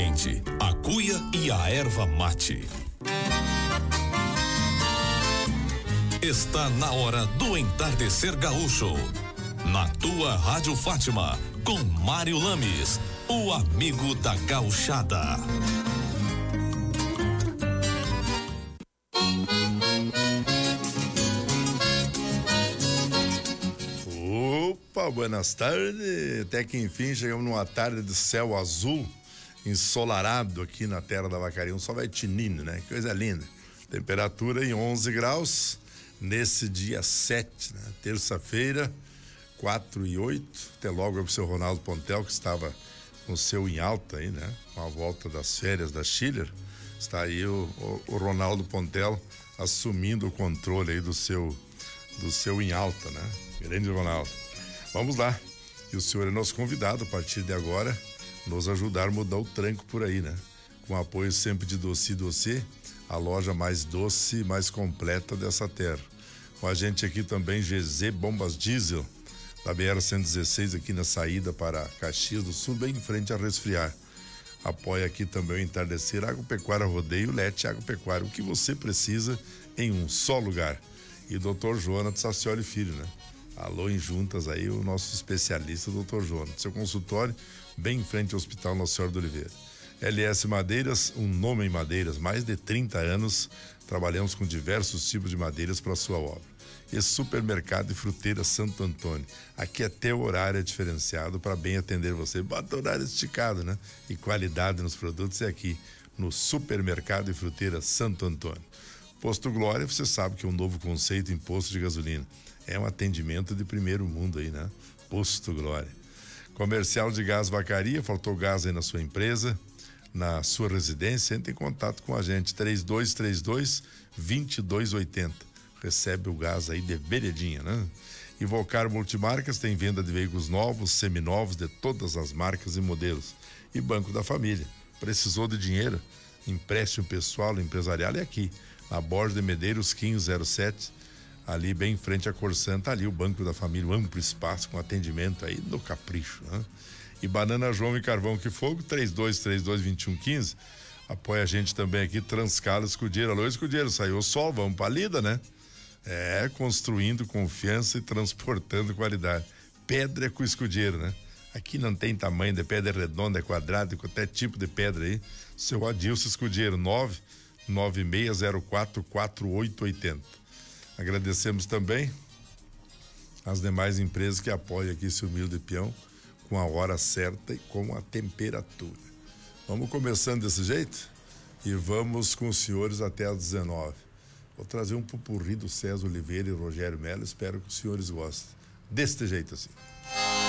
A cuia e a erva mate. Está na hora do entardecer gaúcho. Na tua Rádio Fátima, com Mário Lames, o amigo da gauchada. Opa, buenas tardes. Até que enfim chegamos numa tarde de céu azul, ensolarado aqui na terra da Vacaria. Um sol vai tinindo, né? Que coisa linda. Temperatura em 11 graus nesse dia 7, né? Terça-feira, 4:08. Até logo aí pro seu Ronaldo Pontel, que estava com o seu em alta aí, né? Com a volta das férias da Schiller. Está aí o Ronaldo Pontel assumindo o controle aí do seu em alta, né? Grande Ronaldo. Vamos lá. E o senhor é nosso convidado a partir de agora nos ajudar a mudar o tranco por aí, né? Com apoio sempre de Doce Doce, a loja mais doce e mais completa dessa terra. Com a gente aqui também GZ Bombas Diesel, da BR-116 aqui na saída para Caxias do Sul, bem em frente a Resfriar. Apoia aqui também o Entardecer Agropecuária Rodeio, Lete Agropecuária, o que você precisa em um só lugar. E Dr. Joana de Sacioli Filho, né? Alô em juntas aí, o nosso especialista, Dr. Joana. Seu consultório, bem em frente ao Hospital Nossa Senhora do Oliveira. LS Madeiras, um nome em madeiras, mais de 30 anos, trabalhamos com diversos tipos de madeiras para a sua obra. E Supermercado e Fruteira Santo Antônio. Aqui até o horário é diferenciado para bem atender você. Bota horário esticado, né? E qualidade nos produtos é aqui, no Supermercado e Fruteira Santo Antônio. Posto Glória, você sabe que é um novo conceito em posto de gasolina. É um atendimento de primeiro mundo aí, né? Posto Glória. Comercial de Gás Vacaria, faltou gás aí na sua empresa, na sua residência, entre em contato com a gente, 3232-2280. Recebe o gás aí de veredinha, né? E Volcar Multimarcas tem venda de veículos novos, seminovos, de todas as marcas e modelos. E Banco da Família. Precisou de dinheiro? Empréstimo pessoal, empresarial é aqui, na Borges de Medeiros 1507, ali bem em frente à Corsan, tá ali o Banco da Família, um amplo espaço com atendimento aí no capricho, né? E Banana João e Carvão que Fogo, 3232-2115. Apoia a gente também aqui, Transcala Escudeiro. Alô, Escudeiro, saiu o sol, vamos pra lida, né? Construindo confiança e transportando qualidade. Pedra é com Escudeiro, né? Aqui não tem tamanho de pedra, é redonda, é quadrada, qualquer tipo de pedra aí. Seu Adilson Escudeiro, 996044880. Agradecemos também as demais empresas que apoiam aqui esse humilde peão com a hora certa e com a temperatura. Vamos começando desse jeito e vamos com os senhores até às 19. Vou trazer um pupurri do César Oliveira e Rogério Mello, espero que os senhores gostem. Deste jeito assim.